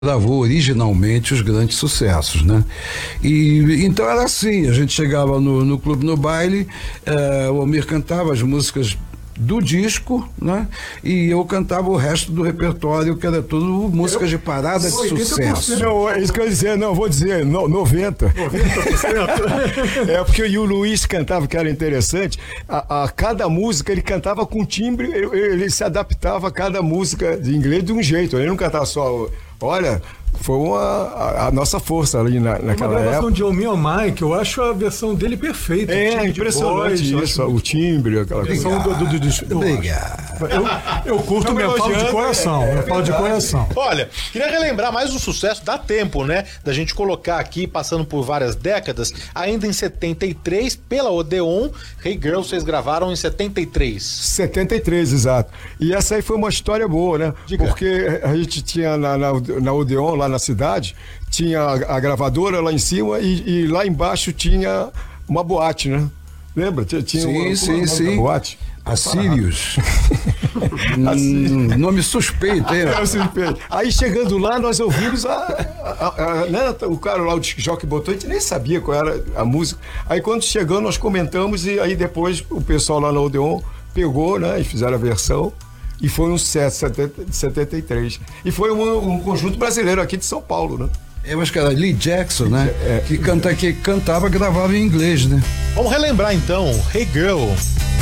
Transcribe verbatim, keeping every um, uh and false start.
gravou originalmente os grandes sucessos, né? E então era assim, a gente chegava no, no clube, no baile, eh, o Almir cantava as músicas do disco, né? E eu cantava o resto do repertório, que era tudo músicas de parada de sucesso. Não, é isso que eu ia dizer, não, vou dizer, no, noventa. noventa por cento. É porque e o Luiz cantava, que era interessante, a, a cada música ele cantava com timbre, ele, ele se adaptava a cada música de inglês de um jeito, ele não cantava só, olha... Foi uma, a, a nossa força ali na, naquela uma gravação época. de Oh Me Oh My, que eu acho a versão dele perfeita. É, impressionante voz, isso, o timbre, aquela coisa. Do, do, do, do, Obrigado. Eu, eu curto, eu falo de coração, é, eu falo de coração. Olha, queria relembrar mais um sucesso, dá tempo, né? Da gente colocar aqui, passando por várias décadas, ainda em setenta e três, pela Odeon, Hey Girl, vocês gravaram em setenta e três. setenta e três, exato. E essa aí foi uma história boa, né? Diga. Porque a gente tinha na, na, na Odeon, lá na cidade, tinha a, a gravadora lá em cima e, e lá embaixo tinha uma boate, né? Lembra? Tinha, tinha Sim, uma, sim, uma, sim. uma boate. A Sirius. hum, nome suspeito, hein? Aí chegando lá, nós ouvimos a, a, a, a, né, o cara lá, o jockey botou, a gente nem sabia qual era a música. Aí quando chegando, nós comentamos e aí depois o pessoal lá na Odeon pegou, né, e fizeram a versão. E foi um sucesso de setenta e três. E foi um, um conjunto brasileiro aqui de São Paulo, né? Eu acho que era Lee Jackson, né? É, que, canta, que cantava, gravava em inglês, né? Vamos relembrar então, Hey Girl.